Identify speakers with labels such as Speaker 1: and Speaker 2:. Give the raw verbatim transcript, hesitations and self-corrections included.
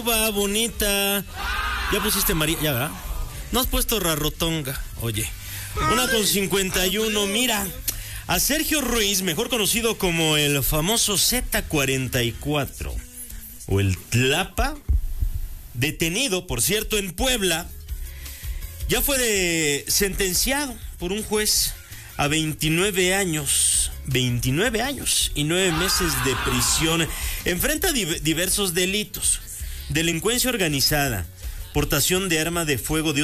Speaker 1: Va, bonita. Ya pusiste María, ya, ¿verdad? No has puesto Rarotonga. Oye, una con cincuenta y uno, mira. A Sergio Ruiz, mejor conocido como el famoso Z cuarenta y cuatro, o el Tlapa, detenido, por cierto, en Puebla, ya fue de, sentenciado por un juez a veintinueve años, veintinueve años y nueve meses de prisión. Enfrenta di- diversos delitos: delincuencia organizada, portación de arma de fuego de